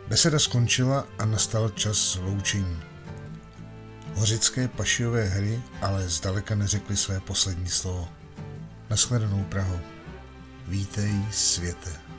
Beseda skončila a nastal čas loučení. Hořické pašiové hry ale zdaleka neřekly své poslední slovo. Nashledanou, Praho. Vítej, světe.